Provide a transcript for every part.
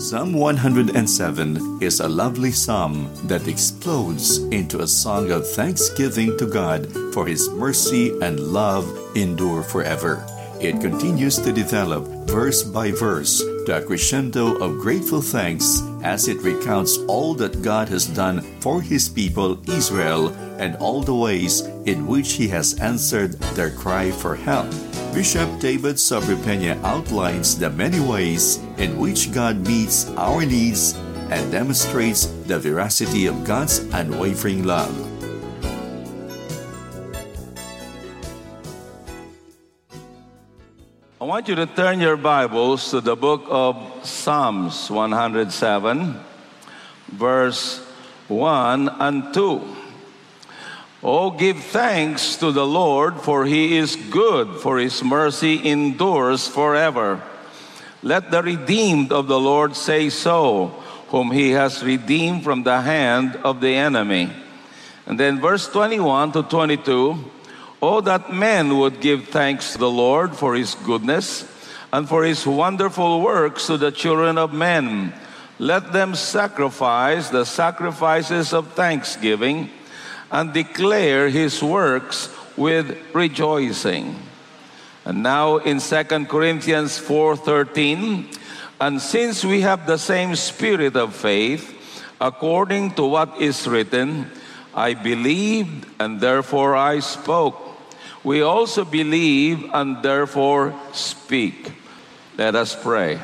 Psalm 107 is a lovely psalm that explodes into a song of thanksgiving to God for His mercy and love endure forever. It continues to develop verse by verse to a crescendo of grateful thanks as it recounts all that God has done for His people Israel and all the ways in which He has answered their cry for help. Bishop David Sobrepena outlines the many ways in which God meets our needs and demonstrates the veracity of God's unwavering love. I want you to turn your Bibles to the book of Psalms 107, verse 1 and 2. Oh, give thanks to the Lord, for He is good, for His mercy endures forever. Let the redeemed of the Lord say so, whom He has redeemed from the hand of the enemy. And then verse 21 to 22, oh, that men would give thanks to the Lord for His goodness and for His wonderful works to the children of men. Let them sacrifice the sacrifices of thanksgiving and declare His works with rejoicing. And now in 2 Corinthians 4:13, and since we have the same spirit of faith, according to what is written, I believed and therefore I spoke. We also believe and therefore speak. Let us pray.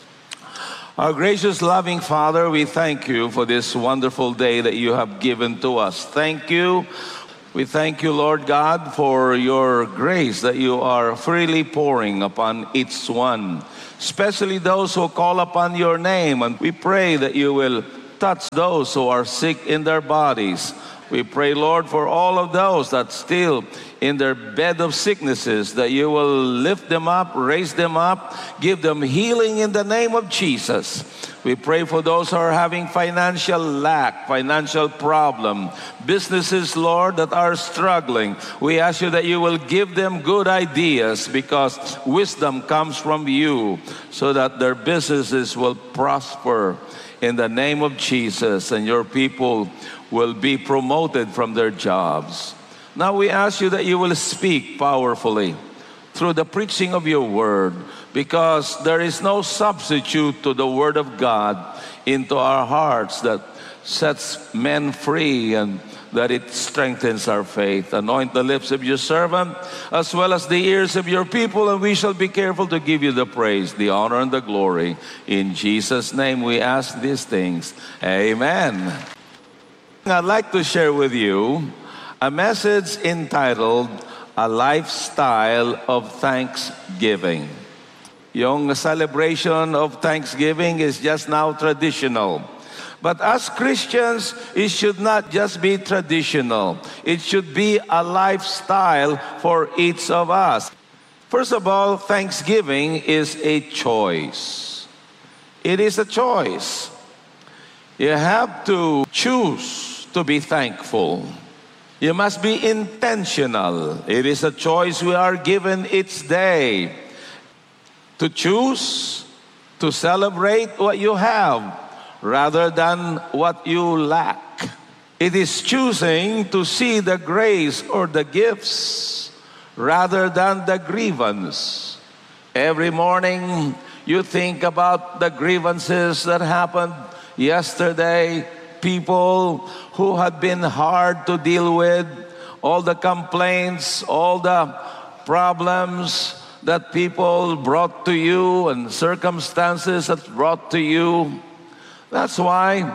Our gracious, loving Father, we thank You for this wonderful day that You have given to us. Thank You. We thank You, Lord God, for Your grace that You are freely pouring upon each one, especially those who call upon Your name. And we pray that You will touch those who are sick in their bodies. We pray, Lord, for all of those that still in their bed of sicknesses, that You will lift them up, raise them up, give them healing in the name of Jesus. We pray for those who are having financial lack, financial problem, businesses, Lord, that are struggling. We ask You that You will give them good ideas, because wisdom comes from You, so that their businesses will prosper in the name of Jesus, and Your people will be promoted from their jobs. Now we ask You that You will speak powerfully through the preaching of Your word, because there is no substitute to the word of God into our hearts that sets men free and that it strengthens our faith. Anoint the lips of Your servant as well as the ears of Your people, and we shall be careful to give You the praise, the honor, and the glory. In Jesus' name we ask these things. Amen. I'd like to share with you a message entitled, A Lifestyle of Thanksgiving. Yung celebration of Thanksgiving is just now traditional. But as Christians, it should not just be traditional. It should be a lifestyle for each of us. First of all, Thanksgiving is a choice. It is a choice. You have to choose to be thankful. You must be intentional. It is a choice we are given each day to choose to celebrate what you have rather than what you lack. It is choosing to see the grace or the gifts rather than the grievance. Every morning you think about the grievances that happened yesterday, people who had been hard to deal with, all the complaints, all the problems that people brought to you and circumstances that brought to you. That's why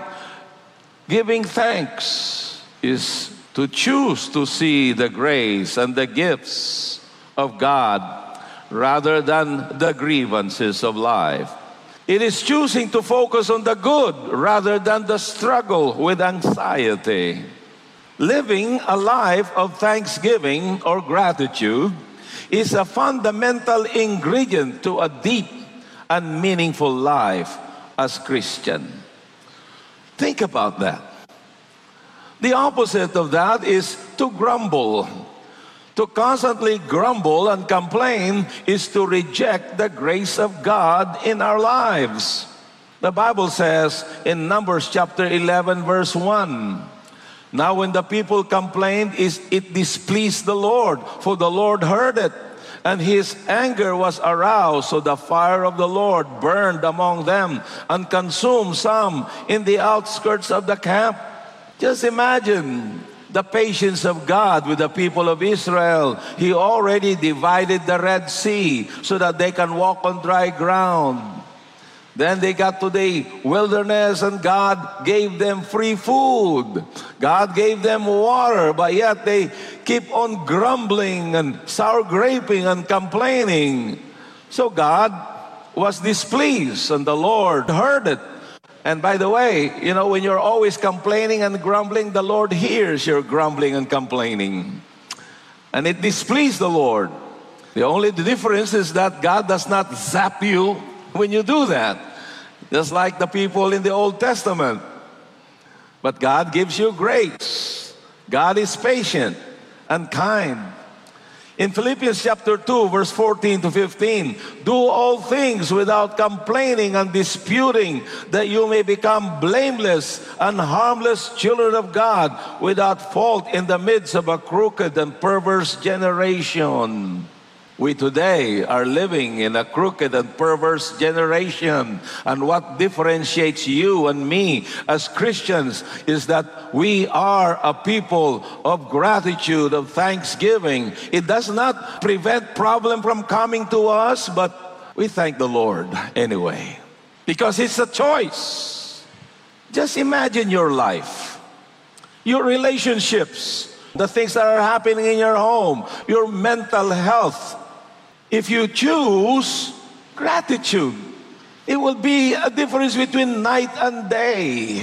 giving thanks is to choose to see the grace and the gifts of God rather than the grievances of life. It is choosing to focus on the good rather than the struggle with anxiety. Living a life of thanksgiving or gratitude is a fundamental ingredient to a deep and meaningful life as Christian. Think about that. The opposite of that is to grumble. To constantly grumble and complain is to reject the grace of God in our lives. The Bible says in Numbers chapter 11, verse 1, now when the people complained, it displeased the Lord, for the Lord heard it, and his anger was aroused. So the fire of the Lord burned among them and consumed some in the outskirts of the camp. Just imagine the patience of God with the people of Israel. He already divided the Red Sea so that they can walk on dry ground. Then they got to the wilderness and God gave them free food. God gave them water, but yet they keep on grumbling and sour graping and complaining. So God was displeased and the Lord heard it. And by the way, when you're always complaining and grumbling, the Lord hears your grumbling and complaining. And it displeased the Lord. The only difference is that God does not zap you when you do that, just like the people in the Old Testament. But God gives you grace. God is patient and kind. In Philippians chapter 2, verse 14 to 15, do all things without complaining and disputing, that you may become blameless and harmless children of God, without fault in the midst of a crooked and perverse generation. We today are living in a crooked and perverse generation. And what differentiates you and me as Christians is that we are a people of gratitude, of thanksgiving. It does not prevent problem from coming to us, but we thank the Lord anyway, because it's a choice. Just imagine your life, your relationships, the things that are happening in your home, your mental health. If you choose gratitude, it will be a difference between night and day.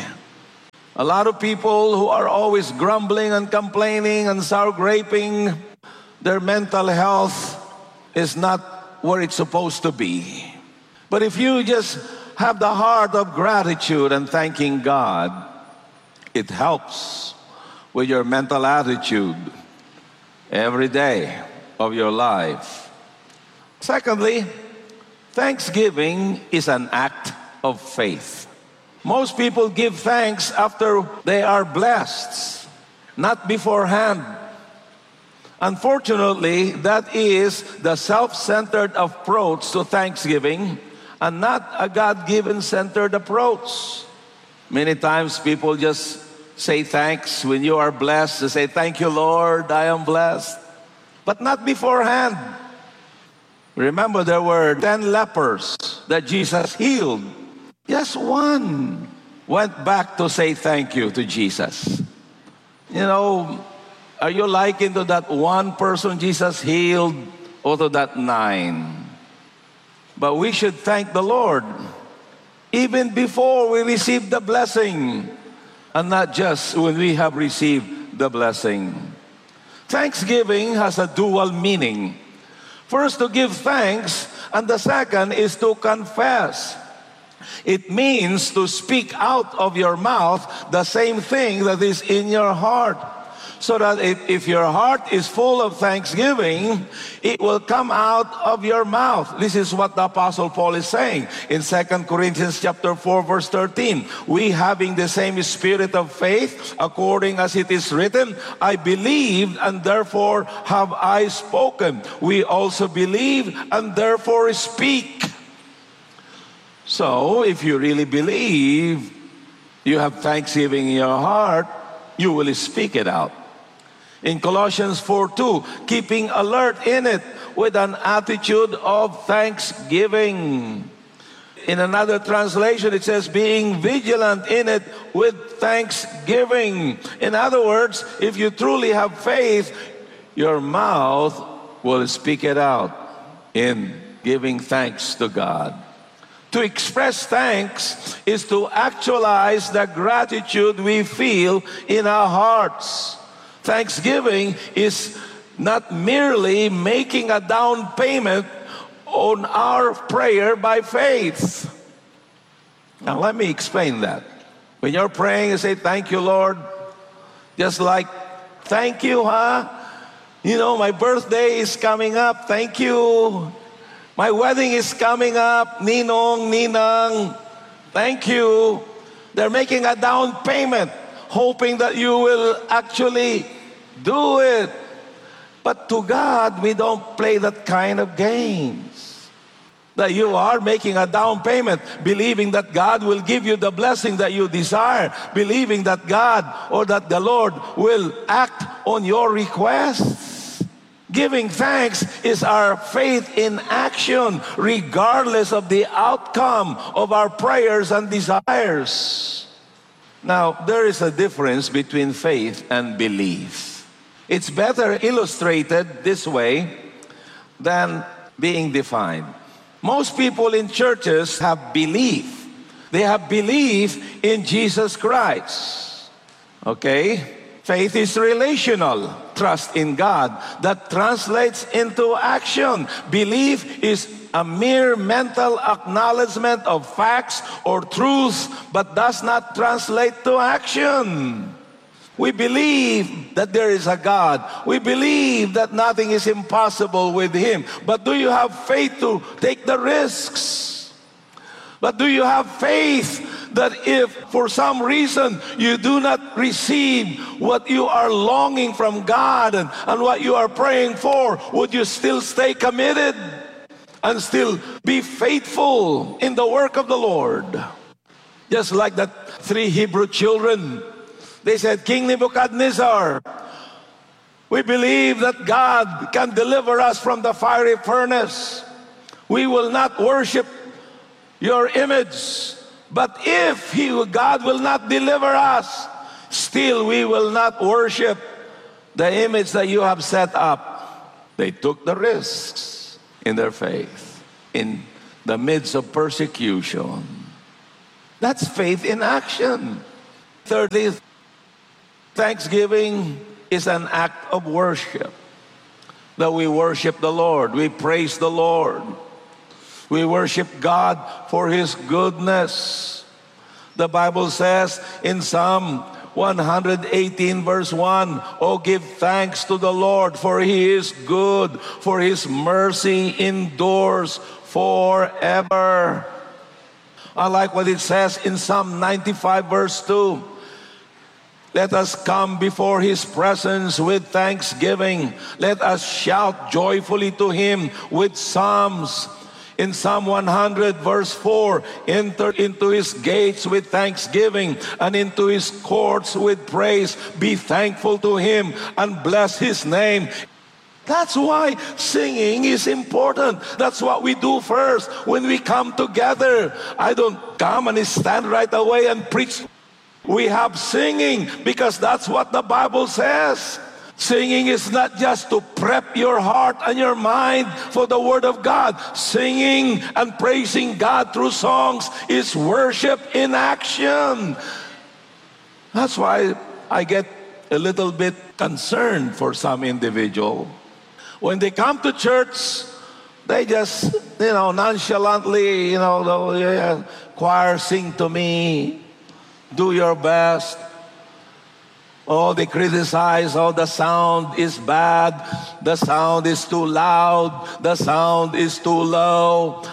A lot of people who are always grumbling and complaining and sour graping, their mental health is not where it's supposed to be. But if you just have the heart of gratitude and thanking God, it helps with your mental attitude every day of your life. Secondly, thanksgiving is an act of faith. Most people give thanks after they are blessed, not beforehand. Unfortunately, that is the self-centered approach to thanksgiving and not a God-given centered approach. Many times people just say thanks when you are blessed. They say, thank you, Lord, I am blessed. But not beforehand. Remember, there were 10 lepers that Jesus healed. Just one went back to say thank you to Jesus. Are you likened to that one person Jesus healed or to that 9? But we should thank the Lord even before we receive the blessing, and not just when we have received the blessing. Thanksgiving has a dual meaning. First, to give thanks, and the second is to confess. It means to speak out of your mouth the same thing that is in your heart. So that if your heart is full of thanksgiving, it will come out of your mouth. This is what the Apostle Paul is saying in 2 Corinthians chapter 4, verse 13. We, having the same spirit of faith, according as it is written, I believed and therefore have I spoken. We also believe and therefore speak. So if you really believe, you have thanksgiving in your heart, you will speak it out. In Colossians 4:2, keeping alert in it with an attitude of thanksgiving. In another translation, it says being vigilant in it with thanksgiving. In other words, if you truly have faith, your mouth will speak it out in giving thanks to God. To express thanks is to actualize the gratitude we feel in our hearts. Thanksgiving is not merely making a down payment on our prayer by faith. Now let me explain that. When you're praying, you say, thank you, Lord. Just like, thank you, my birthday is coming up. Thank you. My wedding is coming up. Ninong, Ninang. Thank you. They're making a down payment, hoping that you will actually do it. But to God, we don't play that kind of games. That you are making a down payment, believing that God will give you the blessing that you desire, believing that God or that the Lord will act on your requests. Giving thanks is our faith in action, regardless of the outcome of our prayers and desires. Now, there is a difference between faith and belief. It's better illustrated this way than being defined. Most people in churches have belief. They have belief in Jesus Christ. Okay? Faith is relational. Trust in God that translates into action. Belief is a mere mental acknowledgement of facts or truths, but does not translate to action. We believe that there is a God. We believe that nothing is impossible with Him. But do you have faith to take the risks? But do you have faith that if for some reason you do not receive what you are longing from God and what you are praying for, would you still stay committed and still be faithful in the work of the Lord? Just like the 3 Hebrew children, they said, King Nebuchadnezzar, we believe that God can deliver us from the fiery furnace. We will not worship your image. But if God will not deliver us, still we will not worship the image that you have set up. They took the risks in their faith in the midst of persecution. That's faith in action. Thirdly, thanksgiving is an act of worship. That we worship the Lord. We praise the Lord. We worship God for His goodness. The Bible says in Psalm 118 verse 1, "Oh, give thanks to the Lord, for He is good, for His mercy endures forever." I like what it says in Psalm 95 verse 2. Let us come before His presence with thanksgiving. Let us shout joyfully to Him with psalms. In Psalm 100 verse 4, enter into His gates with thanksgiving and into His courts with praise. Be thankful to Him and bless His name. That's why singing is important. That's what we do first when we come together. I don't come and stand right away and preach. We have singing because that's what the Bible says. Singing is not just to prep your heart and your mind for the Word of God. Singing and praising God through songs is worship in action. That's why I get a little bit concerned for some individual. When they come to church, they just, nonchalantly, the choir sing to me, do your best. Oh, they criticize, the sound is bad, the sound is too loud, the sound is too low.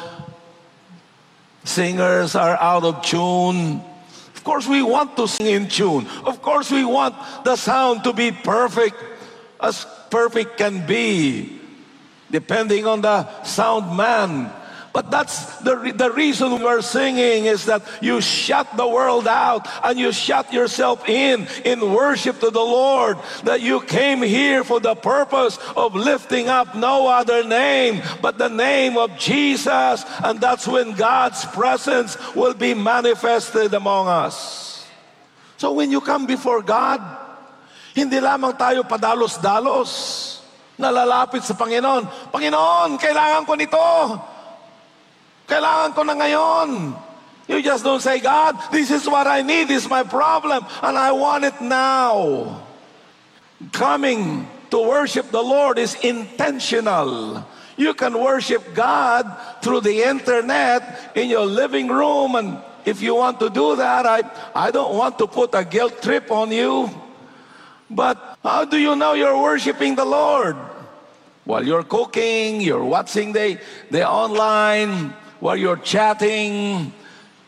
Singers are out of tune. Of course, we want to sing in tune. Of course, we want the sound to be perfect, as perfect can be, depending on the sound man. But that's the reason we're singing is that you shut the world out and you shut yourself in worship to the Lord. That you came here for the purpose of lifting up no other name but the name of Jesus. And that's when God's presence will be manifested among us. So when you come before God, hindi lamang tayo padalos-dalos, nalalapit sa Panginoon. Panginoon, kailangan ko nito. Kailangan ko na ngayon. You just don't say, God, this is what I need, this is my problem, and I want it now. Coming to worship the Lord is intentional. You can worship God through the internet in your living room, and if you want to do that, I don't want to put a guilt trip on you. But how do you know you're worshiping the Lord? While you're cooking, you're watching the online, while you're chatting,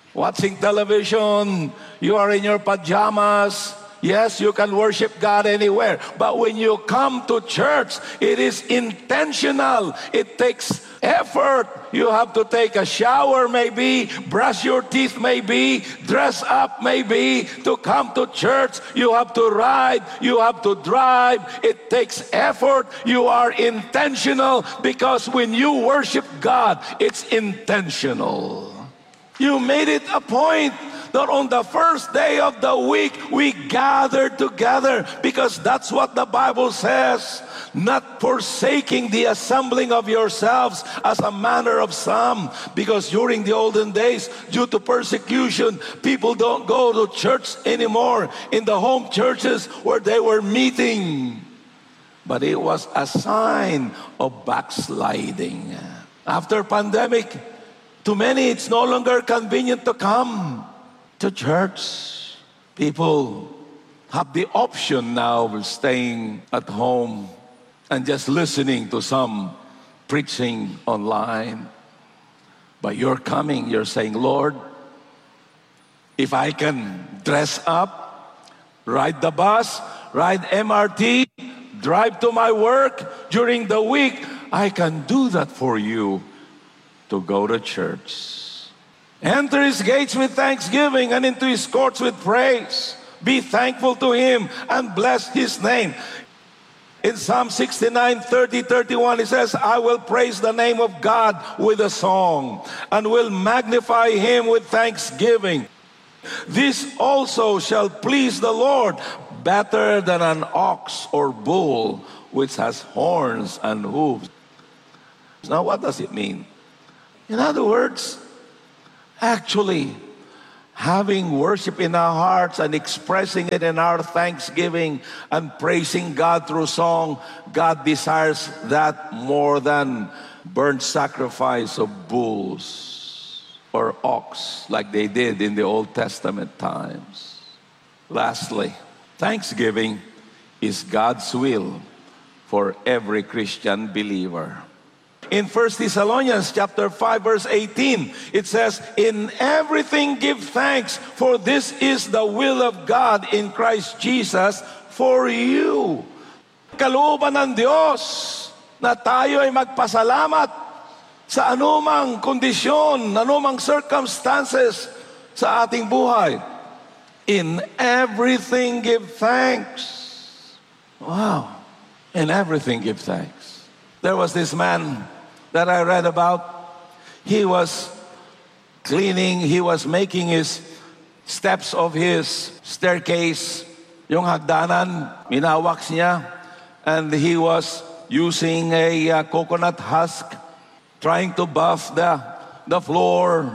watching television, you are in your pajamas. Yes, you can worship God anywhere. But when you come to church, it is intentional. It takes effort. You have to take a shower maybe, brush your teeth maybe, dress up maybe to come to church. You have to ride, you have to drive. It takes effort. You are intentional because when you worship God, it's intentional. You made it a point that on the first day of the week, we gather together because that's what the Bible says. Not forsaking the assembling of yourselves as a manner of some. Because during the olden days, due to persecution, people don't go to church anymore in the home churches where they were meeting. But it was a sign of backsliding. After pandemic, to many, it's no longer convenient to come to church. People have the option now of staying at home and just listening to some preaching online. But you're coming, you're saying, Lord, if I can dress up, ride the bus, ride MRT, drive to my work during the week, I can do that for you to go to church. Enter his gates with thanksgiving and into his courts with praise. Be thankful to him and bless his name. In Psalm 69, 30, 31, it says, I will praise the name of God with a song and will magnify him with thanksgiving. This also shall please the Lord better than an ox or bull which has horns and hooves. Now, what does it mean? In other words, actually, having worship in our hearts and expressing it in our thanksgiving and praising God through song, God desires that more than burnt sacrifice of bulls or ox like they did in the Old Testament times. Lastly, thanksgiving is God's will for every Christian believer. In 1 Thessalonians chapter 5 verse 18, it says, in everything give thanks, for this is the will of God in Christ Jesus for you. Kalooban ng Diyos na tayo ay magpasalamat sa anumang kondisyon, anumang circumstances sa ating buhay. In everything give thanks. Wow. In everything give thanks. There was this man that I read about. He was cleaning, he was making his steps of his staircase, yung hagdanan, minawaks niya, and he was using a coconut husk, trying to buff the floor,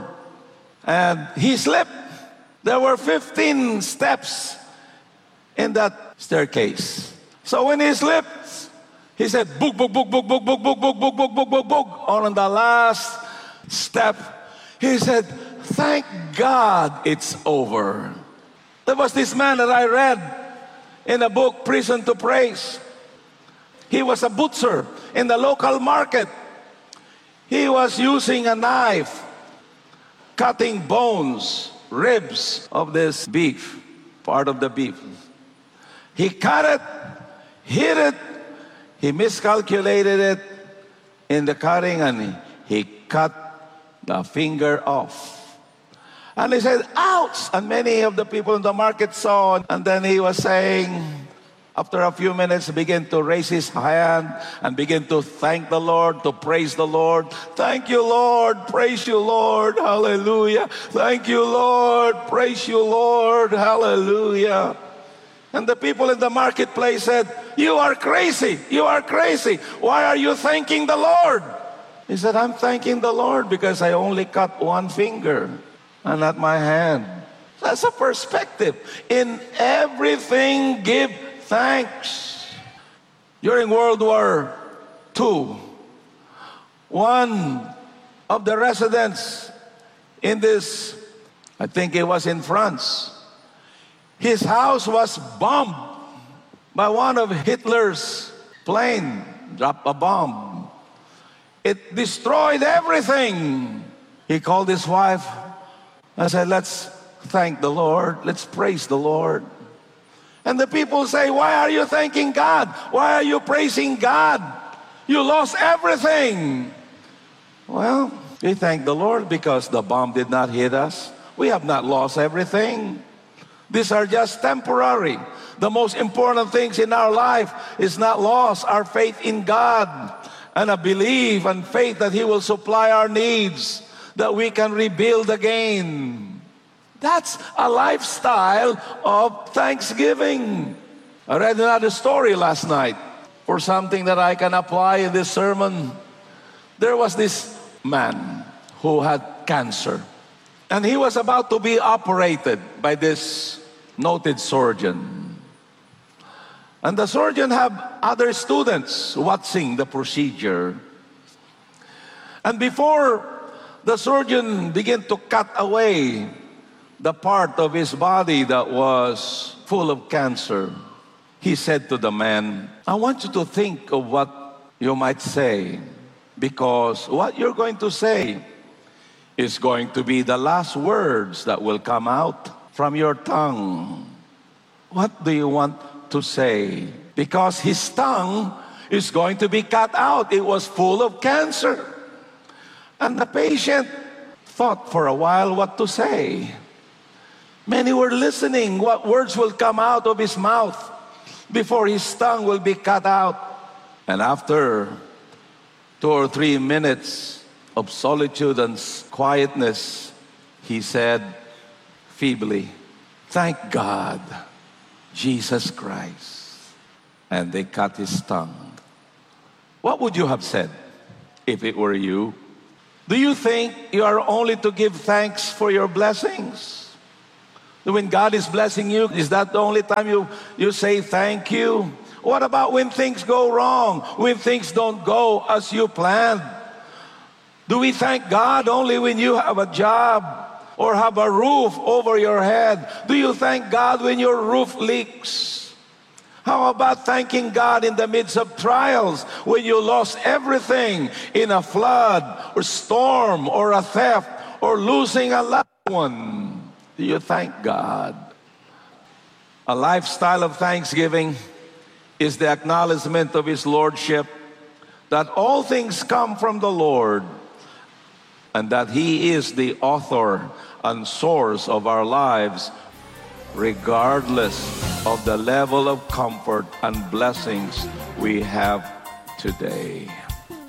and he slipped. There were 15 steps in that staircase. So when he slipped, he said, book, book, book, book, book, book, book, book, book, book, book, book, book. On the last step, he said, thank God it's over. There was this man that I read in a book, Prison to Praise. He was a butcher in the local market. He was using a knife, cutting bones, ribs of this beef, part of the beef. He cut it, hit it, he miscalculated it in the cutting and he cut the finger off. And he said, ouch! And many of the people in the market saw, and then he was saying, after a few minutes, began to raise his hand and begin to thank the Lord, to praise the Lord. Thank you, Lord. Praise you, Lord. Hallelujah. Thank you, Lord. Praise you, Lord. Hallelujah. And the people in the marketplace said, you are crazy. You are crazy. Why are you thanking the Lord? He said, I'm thanking the Lord because I only cut one finger and not my hand. That's a perspective. In everything, give thanks. During World War II, one of the residents in this, I think it was in France, his house was bombed by one of Hitler's plane, dropped a bomb. It destroyed everything. He called his wife, I said, let's thank the Lord. Let's praise the Lord. And the people say, why are you thanking God? Why are you praising God? You lost everything. Well, we thank the Lord because the bomb did not hit us. We have not lost everything. These are just temporary. The most important things in our life is not lost. Our faith in God and a belief and faith that He will supply our needs, that we can rebuild again. That's a lifestyle of thanksgiving. I read another story last night for something that I can apply in this sermon. There was this man who had cancer, and he was about to be operated by this noted surgeon. And the surgeon had other students watching the procedure. And before the surgeon began to cut away the part of his body that was full of cancer, he said to the man, I want you to think of what you might say, because what you're going to say is going to be the last words that will come out from your tongue. What do you want to say? Because his tongue is going to be cut out. It was full of cancer. And the patient thought for a while what to say. Many were listening what words will come out of his mouth before his tongue will be cut out. And after 2 or 3 minutes of solitude and quietness, he said feebly, thank God, Jesus Christ. And they cut his tongue. What would you have said if it were you? Do you think you are only to give thanks for your blessings? When God is blessing you, is that the only time you say thank you? What about when things go wrong? When things don't go as you planned? Do we thank God only when you have a job or have a roof over your head? Do you thank God when your roof leaks? How about thanking God in the midst of trials, when you lost everything in a flood or storm or a theft or losing a loved one? Do you thank God? A lifestyle of thanksgiving is the acknowledgement of His Lordship, that all things come from the Lord, and that He is the author and source of our lives, regardless of the level of comfort and blessings we have today.